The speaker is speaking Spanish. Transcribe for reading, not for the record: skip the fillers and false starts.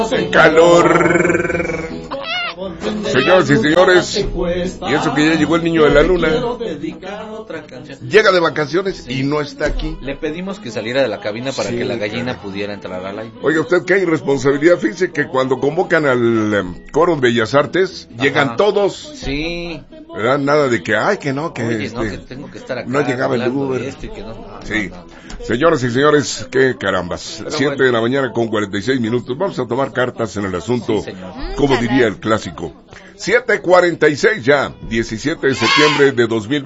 calor. Señoras y señores, y eso que ya llegó el niño de la luna. Llega de vacaciones y no está aquí. Le pedimos que saliera de la cabina para que la gallina pudiera entrar al aire. Oiga, usted qué irresponsabilidad. Fíjese que cuando convocan al Coro de Bellas Artes, llegan todos. Sí. ¿Verdad? Nada de que, ay, que no, que Oye, no, que tengo que estar acá. no llegaba el Uber. Y que no. Sí. No. Señoras y señores, qué carambas. Pero 7 bueno. de la mañana con 46 minutos. Vamos a tomar cartas en el asunto, Sí, señor. como diría el clásico. 7:46 ya, 17 de septiembre de 2020.